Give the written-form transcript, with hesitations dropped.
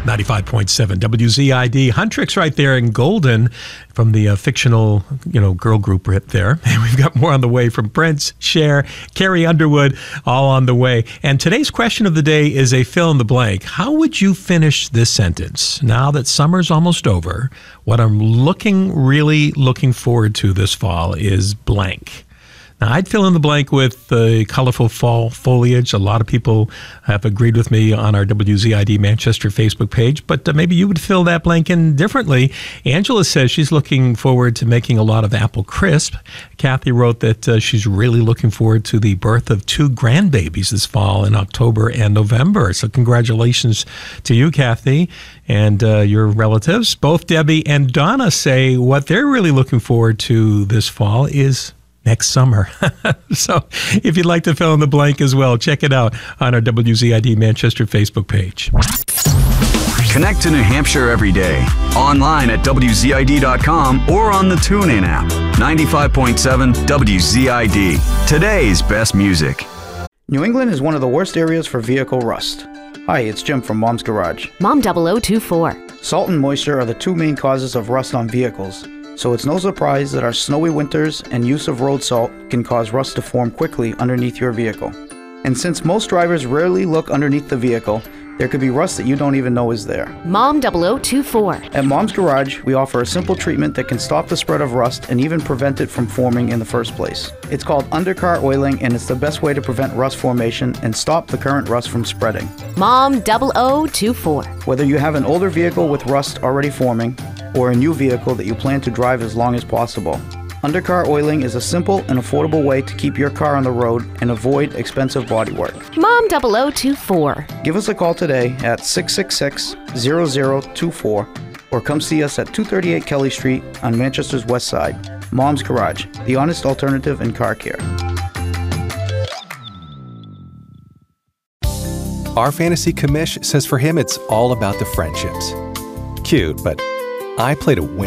95.7 WZID. Huntrix right there in Golden from the fictional, girl group right there. And we've got more on the way from Prince, Cher, Carrie Underwood, all on the way. And today's question of the day is a fill in the blank. How would you finish this sentence? Now that summer's almost over, what I'm really looking forward to this fall is blank. Now, I'd fill in the blank with the colorful fall foliage. A lot of people have agreed with me on our WZID Manchester Facebook page, but maybe you would fill that blank in differently. Angela says she's looking forward to making a lot of apple crisp. Kathy wrote that she's really looking forward to the birth of 2 grandbabies this fall in October and November. So congratulations to you, Kathy, and your relatives. Both Debbie and Donna say what they're really looking forward to this fall is next summer. So if you'd like to fill in the blank as well, check it out on our WZID Manchester Facebook page. Connect to New Hampshire every day. Online at WZID.com or on the TuneIn app. 95.7 WZID. Today's best music. New England is one of the worst areas for vehicle rust. Hi, it's Jim from Mom's Garage. Mom 0024. Salt and moisture are the 2 main causes of rust on vehicles. So it's no surprise that our snowy winters and use of road salt can cause rust to form quickly underneath your vehicle. And since most drivers rarely look underneath the vehicle, there could be rust that you don't even know is there. Mom 0024. At Mom's Garage, we offer a simple treatment that can stop the spread of rust and even prevent it from forming in the first place. It's called undercar oiling, and it's the best way to prevent rust formation and stop the current rust from spreading. Mom 0024. Whether you have an older vehicle with rust already forming, or a new vehicle that you plan to drive as long as possible, undercar oiling is a simple and affordable way to keep your car on the road and avoid expensive bodywork. Mom 0024. Give us a call today at 666-0024 or come see us at 238 Kelly Street on Manchester's West Side. Mom's Garage, the honest alternative in car care. Our fantasy commish says for him it's all about the friendships. Cute, but I play to win.